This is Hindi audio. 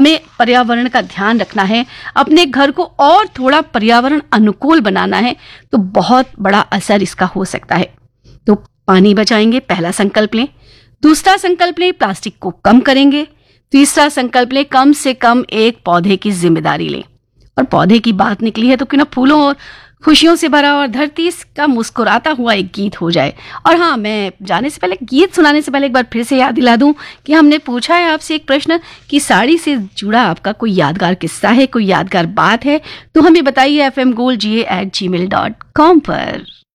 हमें पर्यावरण का ध्यान रखना है, अपने घर को और थोड़ा पर्यावरण अनुकूल बनाना है, तो बहुत बड़ा असर इसका हो सकता है। तो पानी बचाएंगे, पहला संकल्प लें। दूसरा संकल्प लें, प्लास्टिक को कम करेंगे। तीसरा संकल्प लें, कम से कम एक पौधे की जिम्मेदारी लें। और पौधे की बात निकली है तो क्यों ना फूलों और खुशियों से भरा और धरती का मुस्कुराता हुआ एक गीत हो जाए। और हाँ, मैं जाने से पहले, गीत सुनाने से पहले एक बार फिर से याद दिला दूं कि हमने पूछा है आपसे एक प्रश्न कि साड़ी से जुड़ा आपका कोई यादगार किस्सा है, कोई यादगार बात है, तो हमें बताइए fmgoldga@gmail.com पर।